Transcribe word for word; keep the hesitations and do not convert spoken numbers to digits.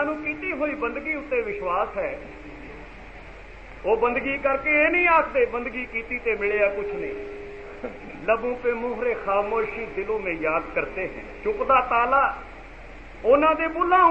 जिन्हां नूं कीती हुई बंदगी उत्ते विश्वास है, वो बंदगी करके ये नहीं आखते बंदगी कीती ते मिलिया कुछ नहीं। लबों पे मुहरे खामोशी दिलों में याद करते हैं। चुकदा ताला उन्हां दे बुल्हां